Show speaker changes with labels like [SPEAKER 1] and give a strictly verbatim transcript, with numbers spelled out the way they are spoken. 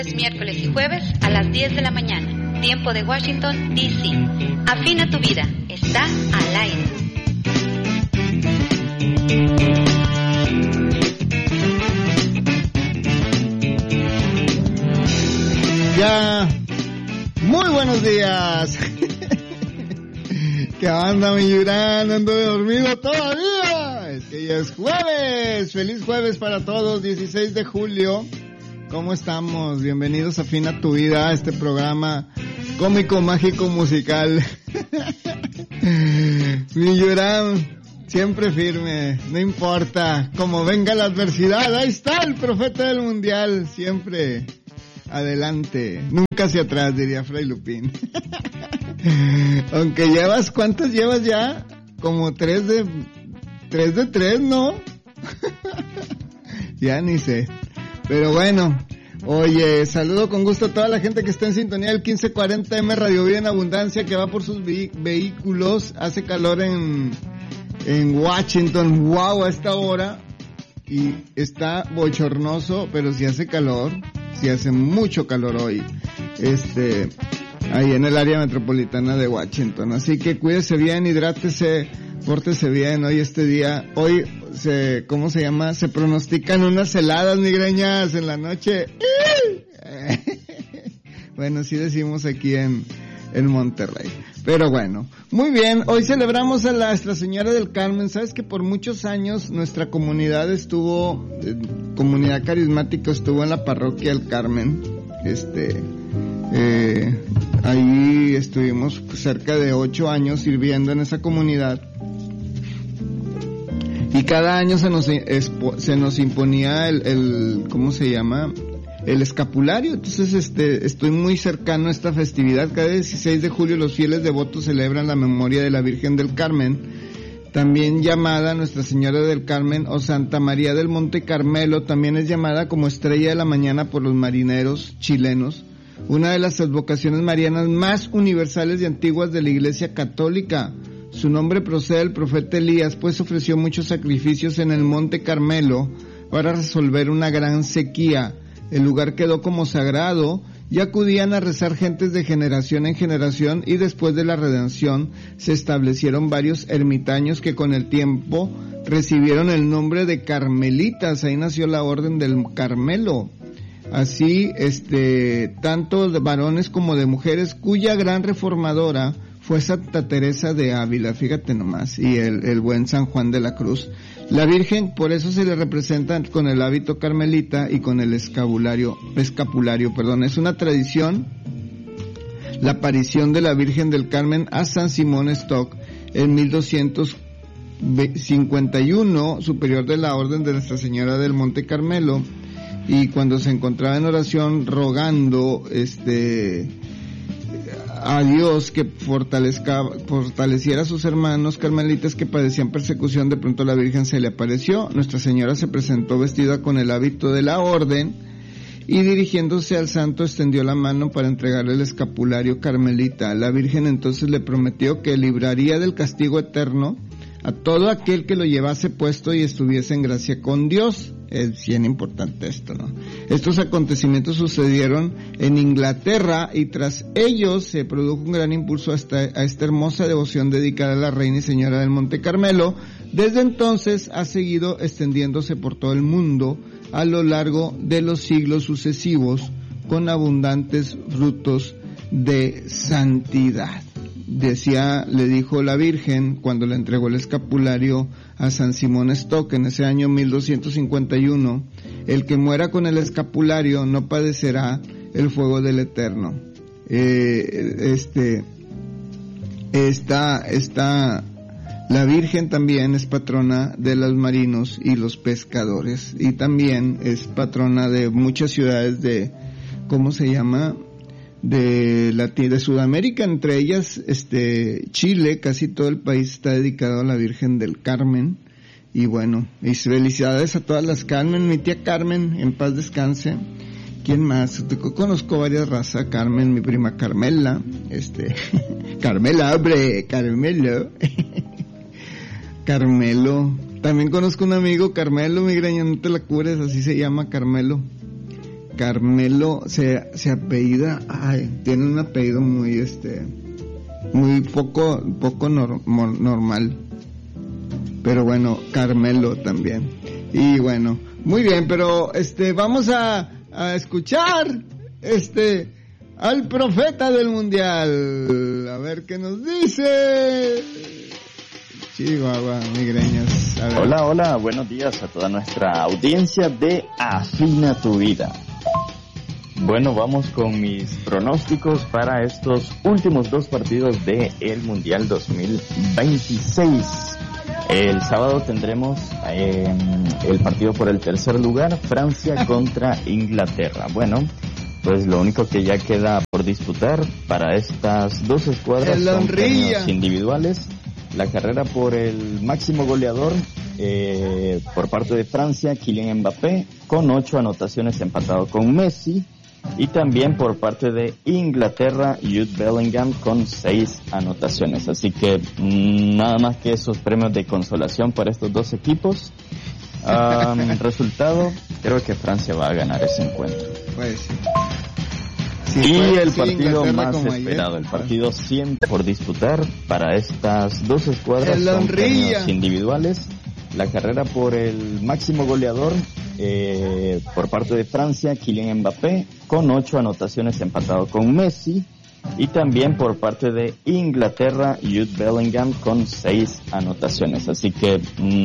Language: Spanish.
[SPEAKER 1] Miércoles y jueves a las diez de la mañana, tiempo de Washington, D C. Afina tu vida, está al aire.
[SPEAKER 2] Ya, muy buenos días. ¿Qué onda, mi Yurán? Ando dormido todavía. Es que ya es jueves. Feliz jueves para todos, dieciséis de julio. ¿Cómo estamos? Bienvenidos a Afina tu Vida, este programa cómico, mágico, musical. Mi Yurán, siempre firme, no importa, como venga la adversidad, ahí está el profeta del mundial, siempre adelante, nunca hacia atrás, diría Fray Lupín. Aunque llevas, ¿cuántas llevas ya? Como tres de, tres de tres, ¿no? Ya ni sé. Pero bueno, oye, saludo con gusto a toda la gente que está en sintonía del quince cuarenta M Radio Vida en Abundancia, que va por sus ve- vehículos. Hace calor en, en Washington, wow, a esta hora. Y está bochornoso, pero sí hace calor, sí hace mucho calor hoy. Este, ahí en el área metropolitana de Washington. Así que cuídese bien, hidrátese, pórtese bien hoy este día. Hoy se, ¿cómo se llama? Se pronostican unas heladas migreñas en la noche. Bueno, sí decimos aquí en, en Monterrey. Pero bueno, muy bien, hoy celebramos a la Nuestra Señora del Carmen. Sabes que por muchos años nuestra comunidad estuvo, eh, comunidad carismática estuvo en la parroquia del Carmen. Este, eh, ahí estuvimos cerca de ocho años sirviendo en esa comunidad. Y cada año se nos expo, se nos imponía el, el, ¿cómo se llama? El escapulario. Entonces, este, estoy muy cercano a esta festividad. Cada dieciséis de julio los fieles devotos celebran la memoria de la Virgen del Carmen, también llamada Nuestra Señora del Carmen o Santa María del Monte Carmelo. También es llamada como Estrella de la Mañana por los marineros chilenos, una de las advocaciones marianas más universales y antiguas de la Iglesia Católica. Su nombre procede del profeta Elías, pues ofreció muchos sacrificios en el Monte Carmelo para resolver una gran sequía. El lugar quedó como sagrado y acudían a rezar gentes de generación en generación, y después de la redención se establecieron varios ermitaños que con el tiempo recibieron el nombre de carmelitas. Ahí nació la orden del Carmelo. Así, este, tanto de varones como de mujeres, cuya gran reformadora fue Santa Teresa de Ávila, fíjate nomás, y el, el buen San Juan de la Cruz. La Virgen, por eso se le representa con el hábito carmelita y con el escapulario, escapulario, perdón. Es una tradición la aparición de la Virgen del Carmen a San Simón Stock en mil doscientos cincuenta y uno, superior de la Orden de Nuestra Señora del Monte Carmelo, y cuando se encontraba en oración rogando, este, a Dios que fortalezca, fortaleciera a sus hermanos carmelitas que padecían persecución, de pronto la Virgen se le apareció. Nuestra Señora se presentó vestida con el hábito de la orden y dirigiéndose al santo extendió la mano para entregarle el escapulario carmelita. La Virgen entonces le prometió que libraría del castigo eterno a todo aquel que lo llevase puesto y estuviese en gracia con Dios. Es bien importante esto, ¿no? Estos acontecimientos sucedieron en Inglaterra y tras ellos se produjo un gran impulso a esta, a esta hermosa devoción dedicada a la Reina y Señora del Monte Carmelo. Desde entonces ha seguido extendiéndose por todo el mundo a lo largo de los siglos sucesivos con abundantes frutos de santidad. Decía, le dijo la Virgen cuando le entregó el escapulario a San Simón Stock en ese año mil doscientos cincuenta y uno, el que muera con el escapulario no padecerá el fuego del Eterno. Eh, este, esta, esta, la Virgen también es patrona de los marinos y los pescadores, y también es patrona de muchas ciudades de, ¿cómo se llama?, de la de Sudamérica, entre ellas este Chile. Casi todo el país está dedicado a la Virgen del Carmen. Y bueno, y felicidades a todas las Carmen. Mi tía Carmen, en paz descanse. ¿Quién más? Conozco varias razas. Carmen, mi prima Carmela, este Carmela, hombre, Carmelo. Carmelo. También conozco un amigo, Carmelo, migraña, no te la cures, así se llama, Carmelo. Carmelo se, se apellida, ay, tiene un apellido muy, este, muy poco, poco nor, normal. Pero bueno, Carmelo también. Y bueno, muy bien, pero este, vamos a, a escuchar, este, al profeta del mundial. A ver qué nos dice. Chihuahua, migreñas. A ver.
[SPEAKER 3] Hola, hola, buenos días a toda nuestra audiencia de Afina tu Vida. Bueno, vamos con mis pronósticos para estos últimos dos partidos de el Mundial dos mil veintiséis. El sábado tendremos eh, el partido por el tercer lugar, Francia contra Inglaterra. Bueno, pues lo único que ya queda por disputar para estas dos escuadras son premios individuales. La carrera por el máximo goleador eh, por parte de Francia, Kylian Mbappé, con ocho anotaciones, empatado con Messi. Y también por parte de Inglaterra, Jude Bellingham, con seis anotaciones. Así que mmm, nada más que esos premios de consolación para estos dos equipos. Um, resultado, creo que Francia va a ganar ese encuentro.
[SPEAKER 2] Pues sí.
[SPEAKER 3] Sí, y
[SPEAKER 2] pues,
[SPEAKER 3] el
[SPEAKER 2] sí,
[SPEAKER 3] partido más
[SPEAKER 2] como
[SPEAKER 3] esperado,
[SPEAKER 2] ayer.
[SPEAKER 3] el partido siempre por disputar para estas dos escuadras
[SPEAKER 2] El
[SPEAKER 3] son
[SPEAKER 2] Honrilla.
[SPEAKER 3] premios individuales. La carrera por el máximo goleador eh, por parte de Francia, Kylian Mbappé, con ocho anotaciones, empatado con Messi. Y también por parte de Inglaterra, Jude Bellingham, con seis anotaciones. Así que mmm,